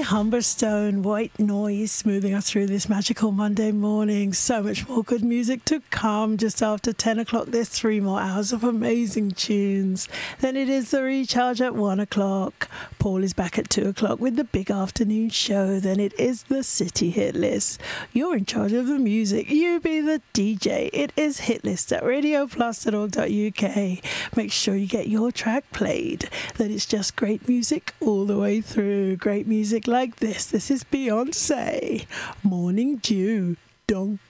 Humberstone, White Noise, moving us through this magical Monday morning. So much more good music to come just after 10 o'clock. There's 3 more hours of amazing tunes. Then it is the recharge at 1 o'clock. Paul is back at 2 o'clock with the big afternoon show. Then it is the City Hit List. You're in charge of the music. You be the DJ. It is Hit List at radioplus.org.uk. Make sure you get your track played. That it's just great music all the way through. Great music like this. This is Beyonce, Morning Dew. Dong.